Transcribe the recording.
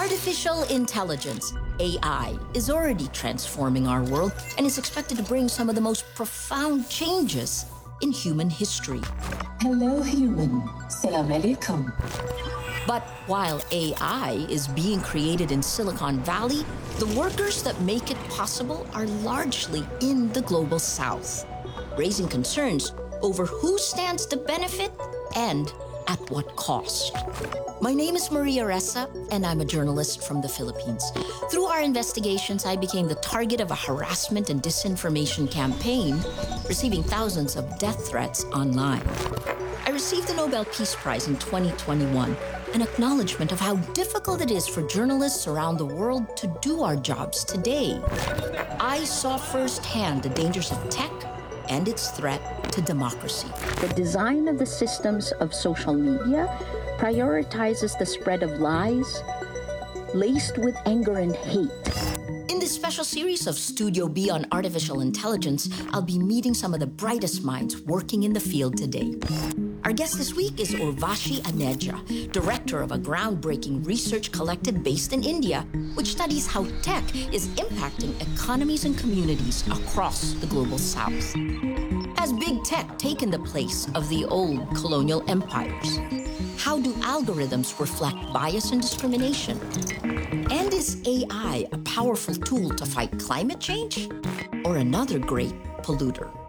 Artificial intelligence, AI, is already transforming our world and is expected to bring some of the most profound changes in human history. Hello, human. Salam alaikum. But while AI is being created in Silicon Valley, the workers that make it possible are largely in the global south, raising concerns over who stands to benefit and at what cost. My name is Maria Ressa, and I'm a journalist from the Philippines. Through our investigations, I became the target of a harassment and disinformation campaign, receiving thousands of death threats online. I received the Nobel Peace Prize in 2021, an acknowledgement of how difficult it is for journalists around the world to do our jobs today. I saw firsthand the dangers of tech and its threat to democracy. The design of the systems of social media prioritizes the spread of lies laced with anger and hate. In this special series of Studio B on artificial intelligence, I'll be meeting some of the brightest minds working in the field today. Our guest this week is Urvashi Aneja, director of a groundbreaking research collective based in India, which studies how tech is impacting economies and communities across the global south. Has big tech taken the place of the old colonial empires? How do algorithms reflect bias and discrimination? And is AI a powerful tool to fight climate change or another great polluter?